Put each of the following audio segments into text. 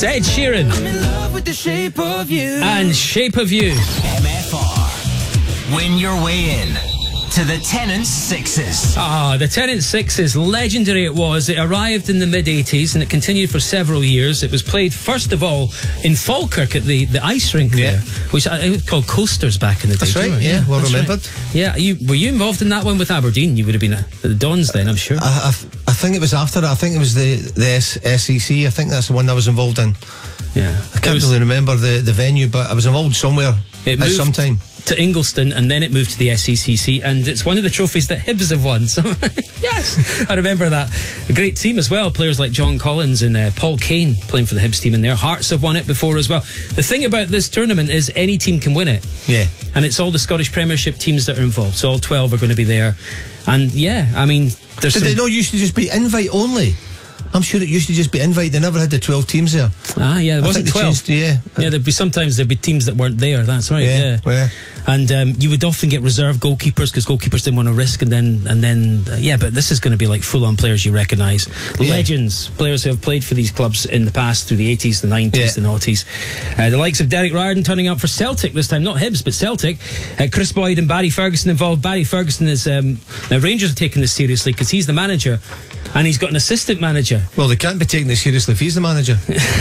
Ed Sheeran. I'm in love with the shape of you. And Shape of You. MFR. Win your way in to the Tennent's Sixes. The Tennent's Sixes, legendary it was. It arrived in the mid-80s and it continued for several years. It was played, first of all, in Falkirk at the ice rink there, which it was called Coasters back in the day. That's right, yeah, well remembered. Right. Yeah, were you involved in that one with Aberdeen? You would have been at the Dons then, I'm sure. I think it was after that. I think it was the SEC. I think that's the one I was involved in. Yeah. I can't really remember the venue, but I was involved somewhere at some time. To Ingliston, and then it moved to the SECC, and it's one of the trophies that Hibs have won. So yes, I remember that. A great team as well. Players like John Collins and Paul Kane playing for the Hibs team in there. Hearts have won it before as well. The thing about this tournament is any team can win it. Yeah. And it's all the Scottish Premiership teams that are involved. So all 12 are going to be there. And yeah, I mean, there's Did they not used to just be invite only? I'm sure it used to just be invite. They never had the 12 teams there. Yeah, there wasn't 12. Yeah, there'd be teams that weren't there. That's right. Yeah. And you would often get reserve goalkeepers because goalkeepers didn't want to risk, and then but this is going to be like full-on players you recognise, legends, players who have played for these clubs in the past through the 80s, the 90s, the noughties. The likes of Derek Riordan turning up for Celtic this time, not Hibs but Celtic. Chris Boyd and Barry Ferguson involved. Barry Ferguson is now Rangers are taking this seriously because he's the manager. And he's got an assistant manager. Well, they can't be taking this seriously if he's the manager.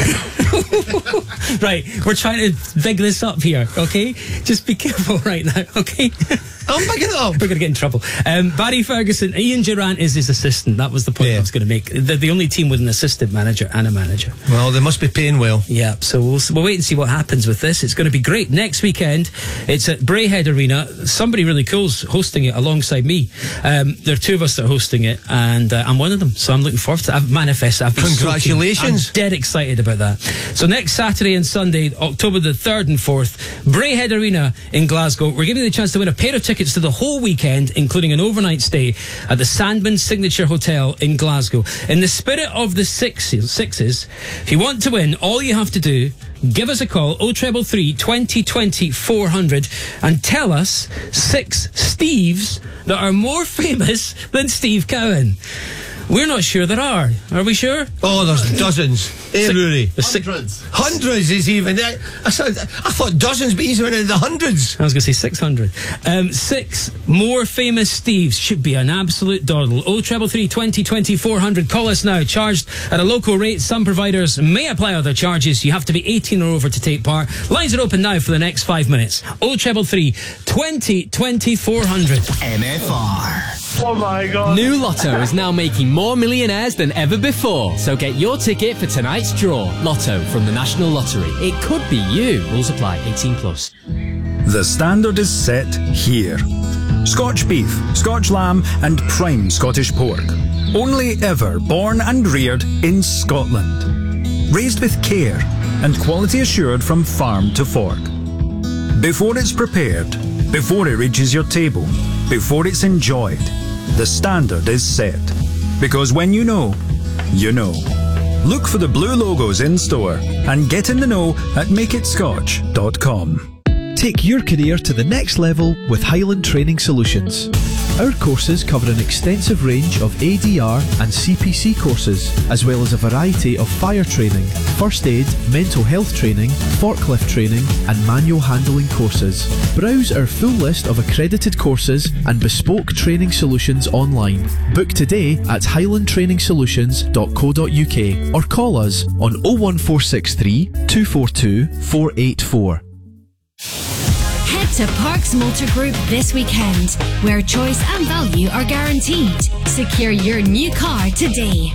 Right, we're trying to big this up here, okay? Just be careful right now, okay? I'm bigging it up. We're going to get in trouble. Barry Ferguson, Ian Durrant is his assistant. That was the point I was going to make. They're the only team with an assistant manager and a manager. Well, they must be paying well. Yeah, so we'll wait and see what happens with this. It's going to be great. Next weekend, it's at Braehead Arena. Somebody really cool's hosting it alongside me. There are two of us that are hosting it, and I'm one of them. So I'm looking forward to it. I've manifested. Congratulations. I'm dead excited about that. So next Saturday and Sunday, October the 3rd and 4th, Braehead Arena in Glasgow. We're giving you the chance to win a pair of tickets to the whole weekend, including an overnight stay at the Sandman Signature Hotel in Glasgow. In the spirit of the sixes, if you want to win, all you have to do, give us a call, 0333 2020 400, and tell us 6 Steves that are more famous than Steve Cowan. We're not sure there are. Are we sure? Oh, there's dozens. Hey, Rory. Hundreds is even. I thought dozens, but he's went into the hundreds. I was going to say 600. 6 more famous Steves should be an absolute dawdle. 0333 2020 400. Call us now. Charged at a local rate. Some providers may apply other charges. You have to be 18 or over to take part. Lines are open now for the next 5 minutes. 0333 2020 400. MFR. Oh my God. New Lotto is now making more millionaires than ever before. So get your ticket for tonight's draw. Lotto from the National Lottery. It could be you. Rules apply. 18 plus. The standard is set here. Scotch beef, Scotch lamb and prime Scottish pork. Only ever born and reared in Scotland. Raised with care and quality assured from farm to fork. Before it's prepared, before it reaches your table, before it's enjoyed, the standard is set. Because when you know, you know. Look for the blue logos in store and get in the know at makeitscotch.com. Take your career to the next level with Highland Training Solutions. Our courses cover an extensive range of ADR and CPC courses, as well as a variety of fire training, first aid, mental health training, forklift training and manual handling courses. Browse our full list of accredited courses and bespoke training solutions online. Book today at highlandtrainingsolutions.co.uk or call us on 01463 242 484. To Parks Motor Group this weekend, where choice and value are guaranteed. Secure your new car today.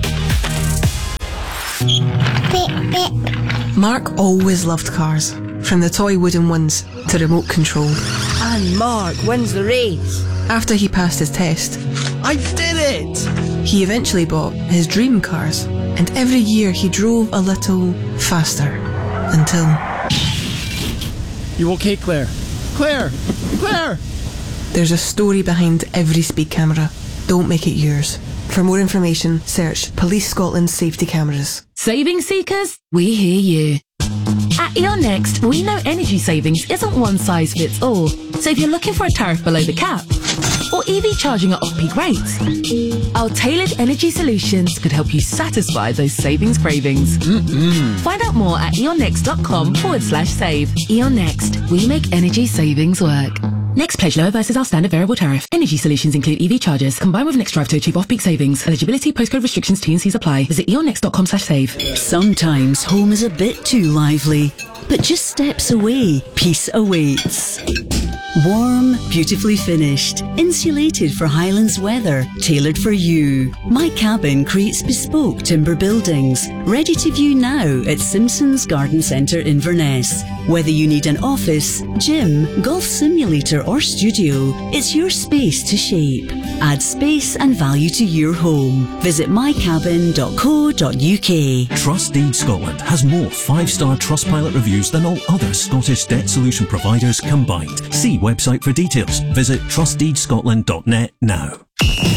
Mark always loved cars, from the toy wooden ones to remote control. And Mark wins the race. After he passed his test, I did it! He eventually bought his dream cars, and every year he drove a little faster until... You okay, Claire? Claire! There's a story behind every speed camera. Don't make it yours. For more information, search Police Scotland Safety Cameras. Saving seekers, we hear you. At E.ON Next, we know energy savings isn't one size fits all. So if you're looking for a tariff below the cap, or EV charging at off-peak rates, our tailored energy solutions could help you satisfy those savings cravings. Find out more at eonnext.com/save. E.ON Next, we make energy savings work. Next pledge lower versus our standard variable tariff. Energy solutions include EV chargers. Combine with Next Drive to achieve off-peak savings. Eligibility, postcode restrictions, T&Cs apply. Visit eonnext.com/save. Sometimes home is a bit too lively, but just steps away, peace awaits. Warm, beautifully finished, insulated for Highlands weather, tailored for you. My Cabin creates bespoke timber buildings, ready to view now at Simpson's Garden Centre Inverness. Whether you need an office, gym, golf simulator or studio, it's your space to shape. Add space and value to your home. Visit mycabin.co.uk. Trust Deed Scotland has more 5-star Trustpilot reviews than all other Scottish debt solution providers combined. See website for details. Visit trustdeedscotland.net now.